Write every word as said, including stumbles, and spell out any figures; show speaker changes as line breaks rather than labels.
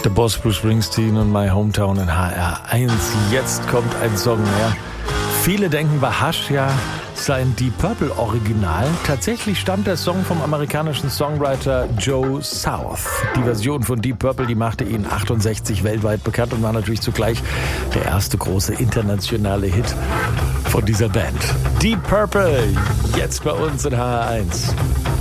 Der Boss Bruce Springsteen und My Hometown in H R eins. Jetzt kommt ein Song mehr. Viele denken, Bahash ja sei ein Deep Purple Original. Tatsächlich stammt der Song vom amerikanischen Songwriter Joe South. Die Version von Deep Purple, die machte ihn achtundsechzig weltweit bekannt und war natürlich zugleich der erste große internationale Hit von dieser Band. Deep Purple, jetzt bei uns in H R eins.